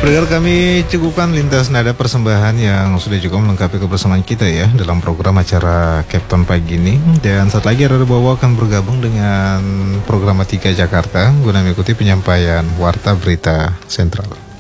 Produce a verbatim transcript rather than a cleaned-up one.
Pendengar, kami cukupkan lintas nada persembahan yang sudah cukup melengkapi kebersamaan kita ya dalam program acara Captain pagi ini. Dan saat lagi Radio Bawa akan bergabung dengan program Tiga Jakarta guna mengikuti penyampaian Warta Berita Sentral.